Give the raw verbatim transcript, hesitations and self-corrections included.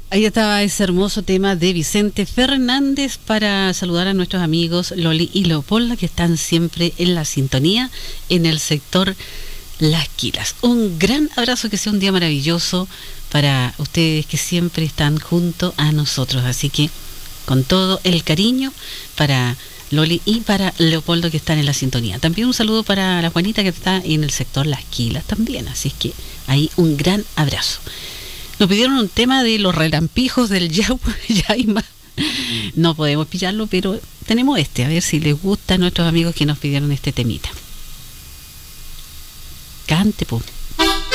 Ahí estaba ese hermoso tema de Vicente Fernández para saludar a nuestros amigos Loli y Leopoldo que están siempre en la sintonía en el sector Las Quilas. Un gran abrazo, que sea un día maravilloso para ustedes que siempre están junto a nosotros. Así que con todo el cariño para Loli y para Leopoldo que están en la sintonía. También un saludo para la Juanita que está en el sector Las Quilas también. Así que ahí un gran abrazo. Nos pidieron un tema de los relampijos del Yaima. No podemos pillarlo, pero tenemos este. A ver si les gusta a nuestros amigos que nos pidieron este temita. Cante, po.